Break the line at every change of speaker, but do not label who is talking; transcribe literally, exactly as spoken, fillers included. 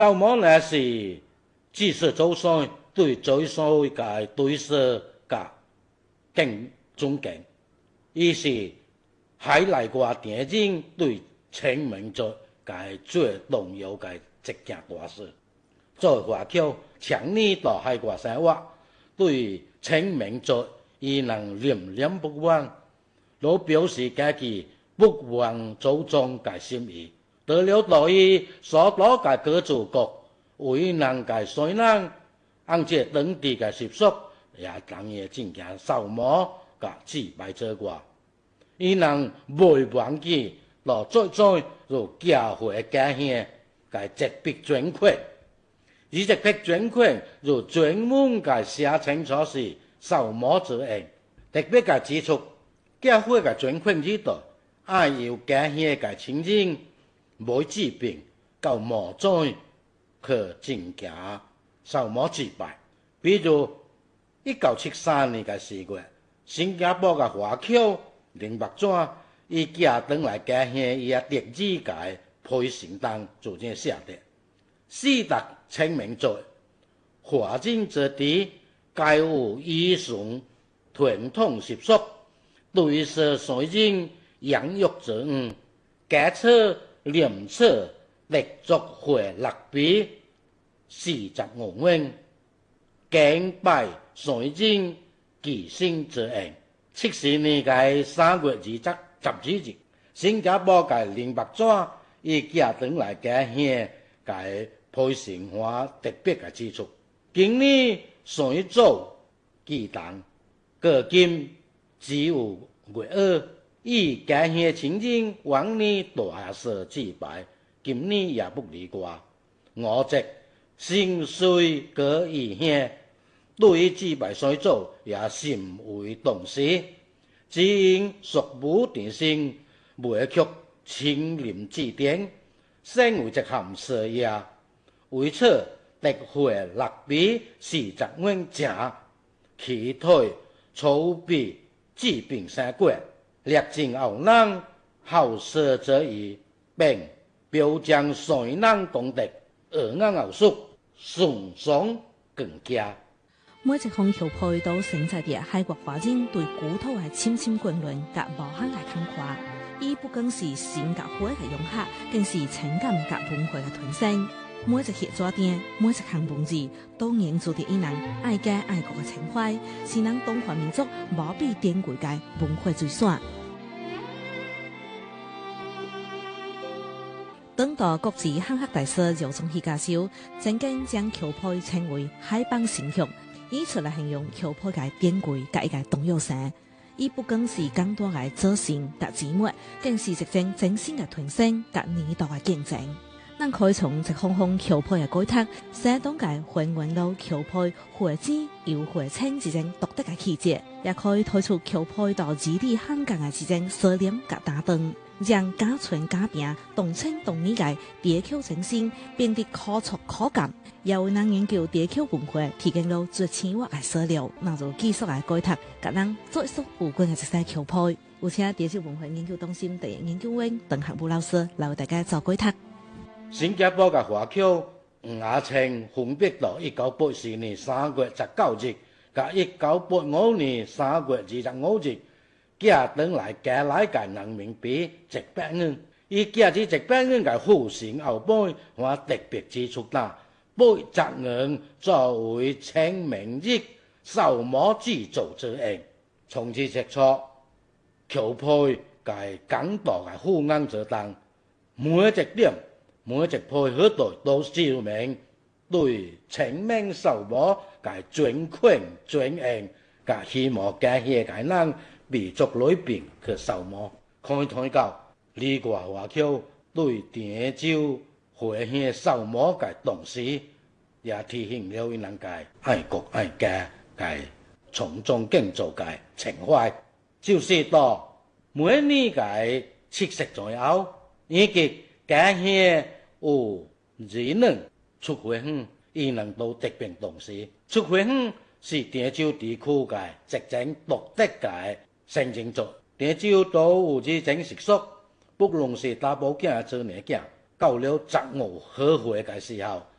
扫墓呢是祭祀祖先對祖先嘅對祀嘅敬尊敬，伊是海內外電影對清明節嘅最重要嘅一件大事。作為華僑，長年到海外生活，對清明節伊能念念不忘，都表示家己不忘祖宗嘅心意。得了到伊所到嘅各祖國，為能嘅水人，按照當地嘅習俗，也當然進行掃墓嘅祭拜之外，伊能未忘記落最最如教會家鄉嘅特別捐款。而特別捐款如專門嘅寫清楚是掃墓之恩，特別嘅指出，教會嘅捐款制度，按要家鄉嘅情形，每治病到墓災去進行掃墓祭拜。比如一九七三年嘅四月，新加坡嘅華僑林伯莊，伊寄回來家鄉伊也特意嘅陪行當做這寫的。四大清明節，華人之地皆有依循傳統習俗，對是水人養育之恩，假設廉恥立足回六比四十五元，敬拜水人寄生之恩。七十年嘅三月二十十二日，新加坡嘅林伯莊伊寄回來家鄉嘅配成化特別嘅指出，今年水祖祭誕，過今只有月二，以家鄉情景往年大肆祭拜，今年也不例外。我則心碎過異鄉，對於祭拜水祖也甚為重視，只因屬母定性，未卻親臨祭典，身為一項事業。為此，特會六比四十元正，期待籌備治病三國，歷盡後人後世之意，並表彰水人功德，而人後續順爽更佳。
每一項橋配都承載着海國華人對古土嘅深深眷戀及無限嘅感慨，伊不僅是新加坡嘅融合，更是情感及文化嘅傳承。每一協作店，每一項文字，都凝注着伊人愛家愛國嘅情懷，是咱中華民族無比珍貴嘅文化遺產。等到國際漢學大師姚宗熹教授曾經將橋配稱為海邦神曲，以此來形容橋配嘅珍貴甲伊嘅重要性。伊不僅是簡單嘅造型甲字幕，更是一種真心嘅傳承甲年代嘅見證。咱可以從一項項橋配嘅改革，寫當界混混路橋配或者又或稱之種獨特嘅氣節，也可以推出橋配到字裡行間嘅之種收斂甲打燈，讓家傳家變動稱動理嘅地橋精神變得可觸可感。又為咱研究地橋文化提供了最淺薄嘅資料，那就技術嘅改革，甲咱做一束有關嘅一些橋配。有請地橋文化研究中心第一研究員鄧學武老師來為大家做改革。
新加坡嘅華僑吳亞清分別到一九八四年三月十九日，甲一九八五年三月二十五日，寄回來家內嘅人民幣一百元。伊寄至一百元嘅戶型後背，我特別指出啦，八十元作為清明日掃墓祭祖之恩，從此切磋橋配嘅講道嘅富安之當，每一點。每一配合度都照明，對清明掃墓嘅捐款捐恩，甲希望家鄉嘅人別作裏邊去掃墓。可以睇到，呢個華僑對地州回鄉掃墓嘅重視，也體現了伊人嘅愛國愛家嘅從中敬做嘅情懷。就是到每年嘅七夕左右，以及家鄉有兒女出回鄉，伊人都特別重視。出回鄉是地州地區嘅一種獨特嘅神經作。地州都有這種習俗，不論是查某囝、做女囝， 到了十五好歲嘅時候，